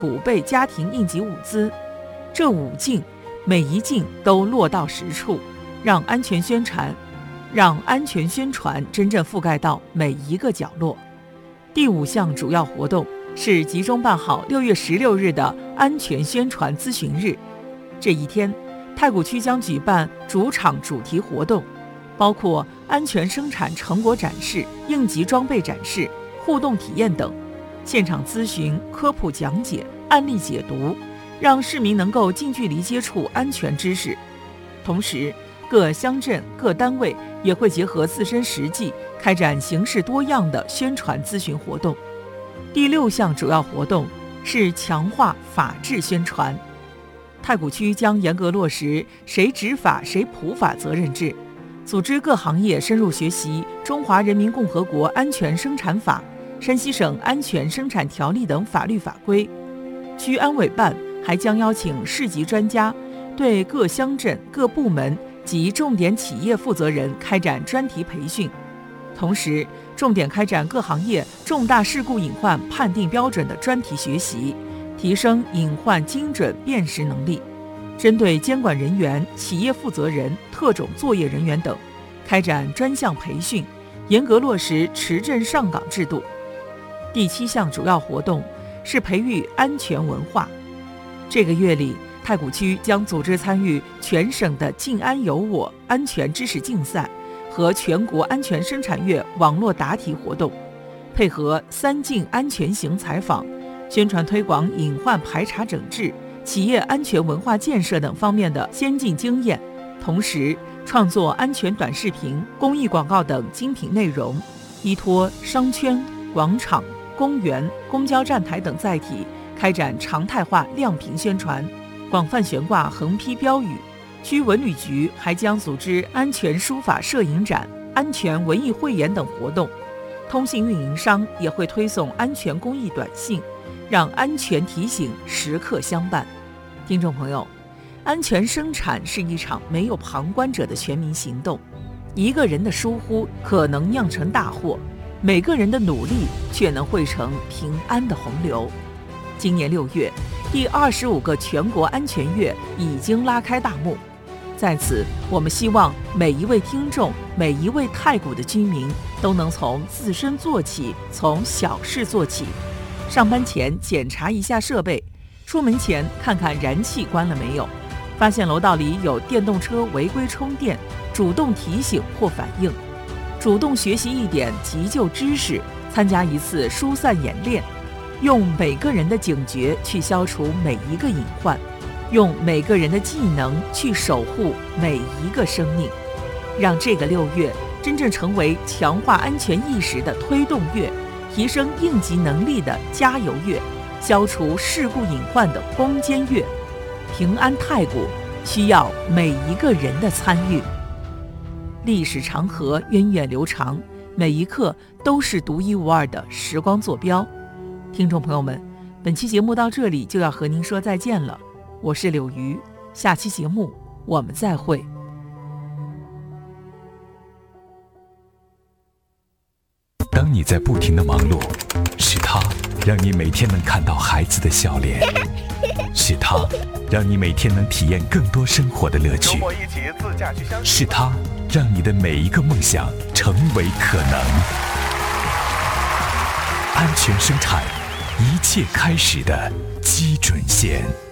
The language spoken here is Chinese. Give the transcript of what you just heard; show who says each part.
Speaker 1: 储备家庭应急物资。这5禁，每一禁都落到实处，让安全宣传真正覆盖到每一个角落。第5项主要活动是集中办好6月16日的安全宣传咨询日。这一天，太谷区将举办主场主题活动，包括安全生产成果展示、应急装备展示、互动体验等，现场咨询、科普讲解、案例解读，让市民能够近距离接触安全知识。同时，各乡镇、各单位也会结合自身实际，开展形式多样的宣传咨询活动。第6项主要活动是强化法治宣传。太谷区将严格落实谁执法谁普法责任制，组织各行业深入学习《中华人民共和国安全生产法》、山西省安全生产条例等法律法规。区安委办还将邀请市级专家，对各乡镇、各部门及重点企业负责人开展专题培训，同时重点开展各行业重大事故隐患判定标准的专题学习，提升隐患精准辨识能力。针对监管人员、企业负责人、特种作业人员等，开展专项培训，严格落实持证上岗制度。第7项主要活动是培育安全文化。这个月里，太谷区将组织参与全省的静安有我安全知识竞赛和全国安全生产月网络答题活动，配合3禁安全行采访，宣传推广隐患排查整治、企业安全文化建设等方面的先进经验，同时创作安全短视频、公益广告等精品内容，依托商圈、广场、公园、公交站台等载体，开展常态化亮屏宣传，广泛悬挂横批标语。区文旅局还将组织安全书法摄影展、安全文艺汇演等活动。通信运营商也会推送安全公益短信，让安全提醒时刻相伴。听众朋友，安全生产是一场没有旁观者的全民行动，一个人的疏忽可能酿成大祸，每个人的努力却能汇成平安的洪流。今年6月，第25个全国安全月已经拉开大幕。在此，我们希望每一位听众、每一位太谷的居民都能从自身做起，从小事做起。上班前检查一下设备，出门前看看燃气关了没有，发现楼道里有电动车违规充电，主动提醒或反映，主动学习一点急救知识，参加一次疏散演练，用每个人的警觉去消除每一个隐患，用每个人的技能去守护每一个生命，让这个6月真正成为强化安全意识的推动月，提升应急能力的加油月，消除事故隐患的攻坚月。平安太谷需要每一个人的参与。历史长河源远流长，每一刻都是独一无二的时光坐标。听众朋友们，本期节目到这里就要和您说再见了，我是柳鱼，下期节目我们再会。
Speaker 2: 当你在不停的忙碌，是他让你每天能看到孩子的笑脸，是他让你每天能体验更多生活的乐趣，是他让你的每一个梦想成为可能。安全生产，一切开始的基准线。